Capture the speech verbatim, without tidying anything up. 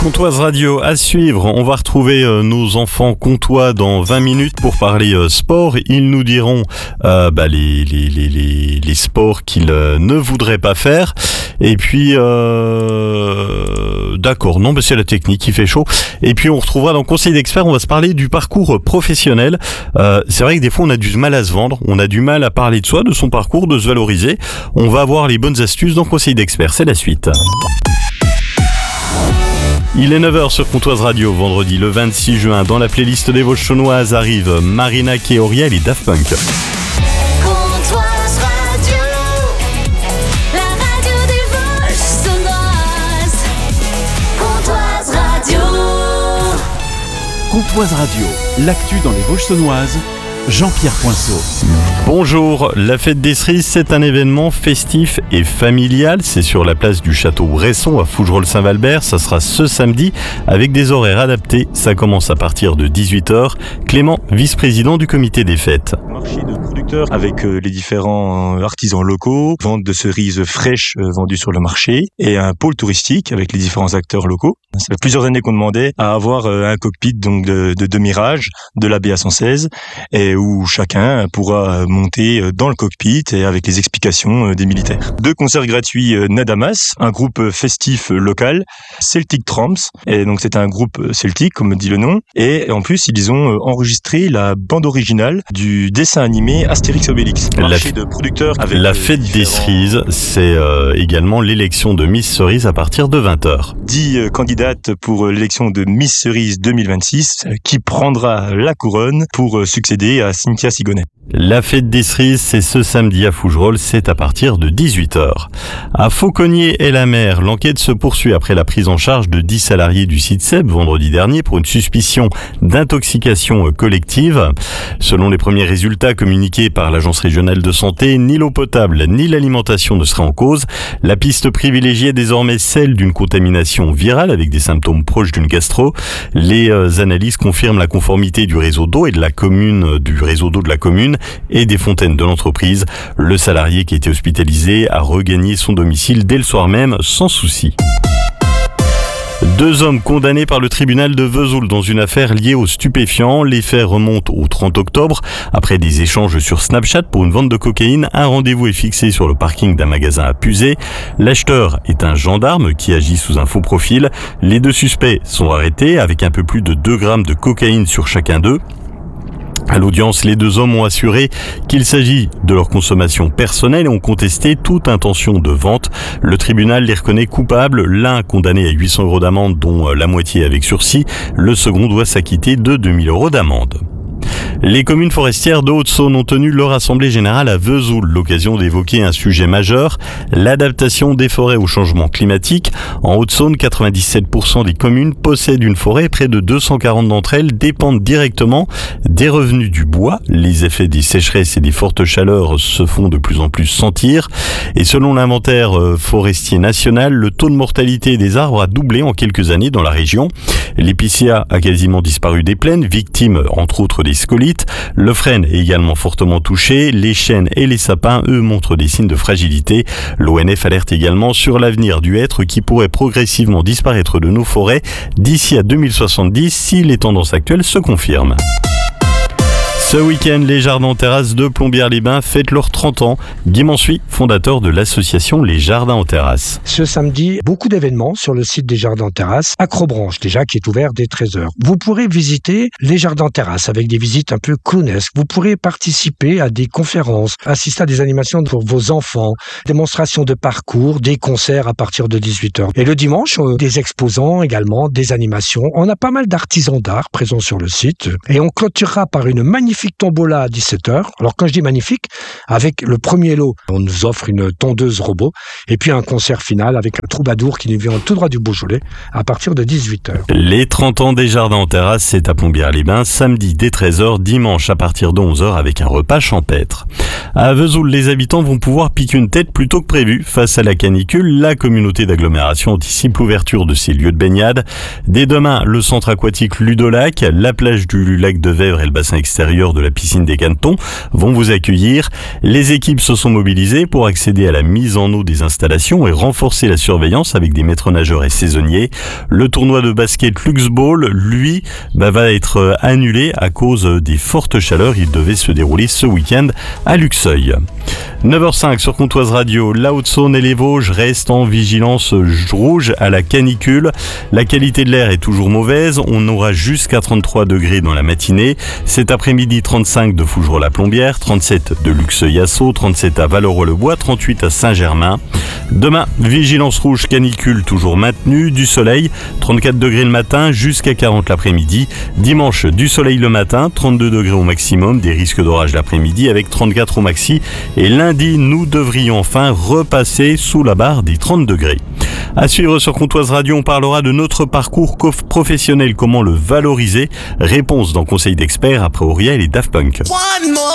Comtoise Radio à suivre. On va retrouver euh, nos enfants comtois dans vingt minutes pour parler euh, sport. Ils nous diront euh, bah, les, les, les, les, les sports qu'ils euh, ne voudraient pas faire. Et puis, euh, d'accord, non, mais c'est la technique qui fait chaud. Et puis, on retrouvera dans Conseil d'experts, on va se parler du parcours professionnel. Euh, c'est vrai que des fois, on a du mal à se vendre. On a du mal à parler de soi, de son parcours, de se valoriser. On va avoir les bonnes astuces dans Conseil d'experts. C'est la suite. Il est neuf heures sur Comtoise Radio, vendredi le vingt-six juin. Dans la playlist des Vosges-Chaunoises arrive Marina Keoriel et Daft Punk. Comtoise Radio, la radio des Vosges-Chaunoises. Comtoise Radio. Comtoise Radio, l'actu dans les Vosges-Chaunoises. Jean-Pierre Poinceau. Bonjour, la fête des cerises, c'est un événement festif et familial. C'est sur la place du Château Bresson à Fougerolles-Saint-Valbert. Ça sera ce samedi avec des horaires adaptés. Ça commence à partir de dix-huit heures. Clément, vice-président du comité des fêtes. Marché de producteurs avec euh, les différents artisans locaux, vente de cerises fraîches euh, vendues sur le marché et un pôle touristique avec les différents acteurs locaux. Ça fait plusieurs années qu'on demandait à avoir euh, un cockpit donc de, de demi-rage de la B A cent seize et où chacun pourra monter dans le cockpit et avec les explications des militaires. Deux concerts gratuits Nadamas, un groupe festif local, Celtic Tramps, et donc c'est un groupe celtique comme dit le nom, et en plus ils ont enregistré la bande originale du dessin animé Astérix Obélix. La, f- de producteurs avec la fête différents... des cerises, c'est euh, également l'élection de Miss Cerise à partir de vingt heures. dix euh, candidates pour l'élection de Miss Cerise deux mille vingt-six, euh, qui prendra la couronne pour euh, succéder à Cynthia Sigonnet. La fête des cerises, c'est ce samedi à Fougerolles, c'est à partir de dix-huit heures. À Fauconnier et la Mer, l'enquête se poursuit après la prise en charge de dix salariés du site S E B vendredi dernier pour une suspicion d'intoxication collective. Selon les premiers résultats communiqués par l'Agence régionale de santé, ni l'eau potable ni l'alimentation ne seraient en cause. La piste privilégiée est désormais celle d'une contamination virale avec des symptômes proches d'une gastro. Les euh, analyses confirment la conformité du réseau d'eau et de la commune, du réseau d'eau de la commune et des fontaines de l'entreprise. Le salarié qui était hospitalisé a regagné son domicile dès le soir même sans souci. Deux hommes condamnés par le tribunal de Vesoul dans une affaire liée aux stupéfiants. Les faits remontent au trente octobre. Après des échanges sur Snapchat pour une vente de cocaïne, un rendez-vous est fixé sur le parking d'un magasin à Puzet. L'acheteur est un gendarme qui agit sous un faux profil. Les deux suspects sont arrêtés avec un peu plus de deux grammes de cocaïne sur chacun d'eux. À l'audience, les deux hommes ont assuré qu'il s'agit de leur consommation personnelle et ont contesté toute intention de vente. Le tribunal les reconnaît coupables, l'un condamné à huit cents euros d'amende, dont la moitié avec sursis. Le second doit s'acquitter de deux mille euros d'amende. Les communes forestières de Haute-Saône ont tenu leur assemblée générale à Vesoul, l'occasion d'évoquer un sujet majeur, l'adaptation des forêts au changement climatique. En Haute-Saône, quatre-vingt-dix-sept pour cent des communes possèdent une forêt, près de deux cent quarante d'entre elles dépendent directement des revenus du bois. Les effets des sécheresses et des fortes chaleurs se font de plus en plus sentir. Et selon l'inventaire forestier national, le taux de mortalité des arbres a doublé en quelques années dans la région. L'épicéa a quasiment disparu des plaines, victime entre autres des scolites. Le frêne est également fortement touché. Les chênes et les sapins, eux, montrent des signes de fragilité. L'O N F alerte également sur l'avenir du hêtre qui pourrait progressivement disparaître de nos forêts d'ici à deux mille soixante-dix si les tendances actuelles se confirment. Ce week-end, les Jardins en Terrasse de Plombières-les-Bains fêtent leurs trente ans. Guy Mansuy, fondateur de l'association Les Jardins en Terrasse. Ce samedi, beaucoup d'événements sur le site des Jardins en Terrasse. Acrobranche, déjà, qui est ouvert dès treize heures. Vous pourrez visiter les Jardins en Terrasse avec des visites un peu clownesques. Vous pourrez participer à des conférences, assister à des animations pour vos enfants, démonstrations de parcours, des concerts à partir de dix-huit heures. Et le dimanche, des exposants également, des animations. On a pas mal d'artisans d'art présents sur le site. Et on clôturera par une magnifique tombola à dix-sept heures. Alors quand je dis magnifique, avec le premier lot, on nous offre une tondeuse robot et puis un concert final avec un troubadour qui nous vient tout droit du Beaujolais à partir de dix-huit heures. Les trente ans des Jardins en Terrasse, c'est à Plombières-les-Bains, samedi dès treize heures, dimanche à partir de onze heures avec un repas champêtre. À Vesoul, les habitants vont pouvoir piquer une tête plus tôt que prévu. Face à la canicule, la communauté d'agglomération anticipe l'ouverture de ses lieux de baignade. Dès demain, le centre aquatique Ludolac, la plage du lac de Vèvre et le bassin extérieur l'extérieur de la piscine des Cantons vont vous accueillir. Les équipes se sont mobilisées pour accéder à la mise en eau des installations et renforcer la surveillance avec des maîtres nageurs et saisonniers. Le tournoi de basket Luxball, lui, bah, va être annulé à cause des fortes chaleurs. Il devait se dérouler ce week-end à Luxeuil. neuf heures cinq sur Comtoise Radio, la Haute-Saône et les Vosges restent en vigilance rouge à la canicule. La qualité de l'air est toujours mauvaise. On aura jusqu'à trente-trois degrés dans la matinée. Cet après-midi, trente-cinq de Fougerolles-la-Plombière, trente-sept de Luxeuil-Assau, trente-sept à Valeroy-le-Bois, trente-huit à Saint-Germain. Demain, vigilance rouge canicule toujours maintenue, du soleil, trente-quatre degrés le matin jusqu'à quarante l'après-midi. Dimanche, du soleil le matin, trente-deux degrés au maximum, des risques d'orage l'après-midi avec trente-quatre au maxi. Et lundi, nous devrions enfin repasser sous la barre des trente degrés. À suivre sur Comtoise Radio, on parlera de notre parcours professionnel, comment le valoriser. Réponse dans Conseil d'experts après Auriel et Daft Punk. One more